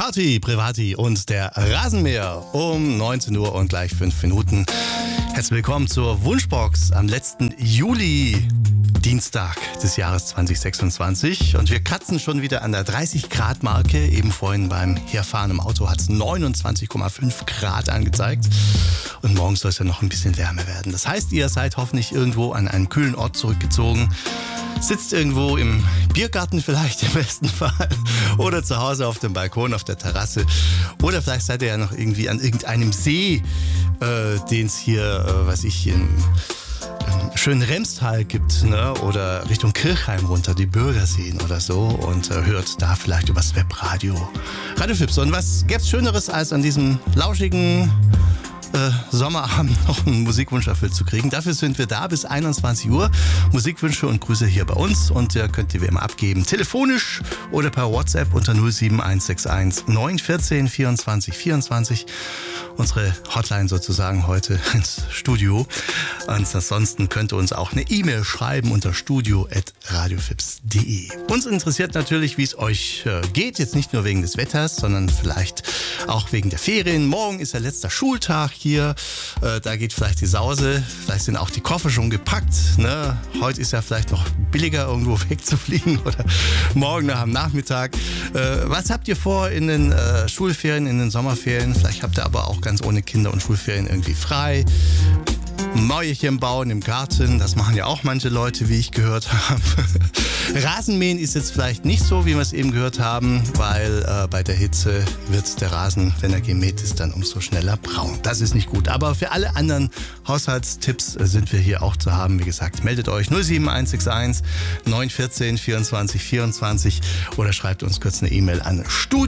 Shorty, Privati und der Rasenmäher um 19 Uhr und gleich 5 Minuten. Herzlich willkommen zur Wunschbox am letzten Juli. Dienstag des Jahres 2026 und wir kratzen schon wieder an der 30-Grad-Marke. Eben vorhin beim Herfahren im Auto hat es 29,5 Grad angezeigt und morgen soll es ja noch ein bisschen wärmer werden. Das heißt, ihr seid hoffentlich irgendwo an einen kühlen Ort zurückgezogen, sitzt irgendwo im Biergarten vielleicht im besten Fall oder zu Hause auf dem Balkon, auf der Terrasse oder vielleicht seid ihr ja noch irgendwie an irgendeinem See, den es hier, im schönen Remstal gibt, ne? Oder Richtung Kirchheim runter, die Bürger sehen oder so und hört da vielleicht übers Webradio Radio Fips. Und was gäbe es Schöneres, als an diesem lauschigen Sommerabend noch einen Musikwunsch erfüllt zu kriegen. Dafür sind wir da bis 21 Uhr. Musikwünsche und Grüße hier bei uns und könnt ihr wie immer abgeben. Telefonisch oder per WhatsApp unter 07161 914 24 24. Unsere Hotline sozusagen heute ins Studio. Und ansonsten könnt ihr uns auch eine E-Mail schreiben unter studio@radiofips.de. Uns interessiert natürlich, wie es euch geht. Jetzt nicht nur wegen des Wetters, sondern vielleicht auch wegen der Ferien. Morgen ist der letzte Schultag hier. Da geht vielleicht die Sause. Vielleicht sind auch die Koffer schon gepackt. Ne? Heute ist ja vielleicht noch billiger, irgendwo wegzufliegen oder morgen nach am Nachmittag. Was habt ihr vor in den Schulferien, in den Sommerferien? Vielleicht habt ihr aber auch ganz ohne Kinder- und Schulferien irgendwie frei. Mäuerchen bauen im Garten, das machen ja auch manche Leute, wie ich gehört habe. Rasenmähen ist jetzt vielleicht nicht so, wie wir es eben gehört haben, weil bei der Hitze wird der Rasen, wenn er gemäht ist, dann umso schneller braun. Das ist nicht gut. Aber für alle anderen Haushaltstipps sind wir hier auch zu haben. Wie gesagt, meldet euch 07161 914 24 24 oder schreibt uns kurz eine E-Mail an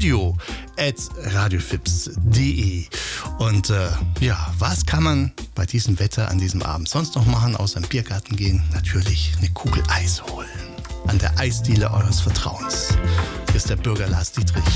studio@radiofips.de. Und was kann man bei diesem Wetter an diesem Abend sonst noch machen, außer im Biergarten gehen? Natürlich eine Kugel Eis holen. An der Eisdiele eures Vertrauens. Hier ist der Bürger Lars Dietrich.